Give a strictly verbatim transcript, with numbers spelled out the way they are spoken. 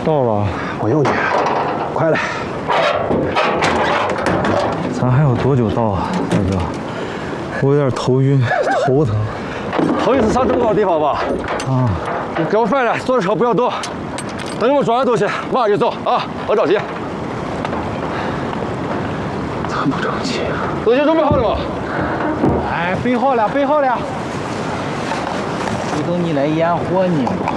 到了， 我用你，快来！ 咱还有多久到啊，大哥？我有点头晕，头疼。 头一次上这么高的地方吧？ 啊！ 你给我快点，坐的车不要动，等你们装上东西，马上就走啊！我着急。 这么着急啊？ 东西准备好了吗？ 哎，备好了，备好了。就等你来验货呢。